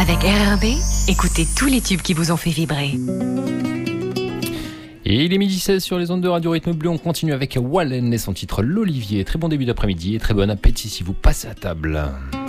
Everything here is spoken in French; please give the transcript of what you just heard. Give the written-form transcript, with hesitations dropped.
Avec RRB, écoutez tous les tubes qui vous ont fait vibrer. Et il est 12h16 sur les ondes de Radio Rythme Bleu. On continue avec Wallen et son titre L'Olivier. Très bon début d'après-midi et très bon appétit si vous passez à table.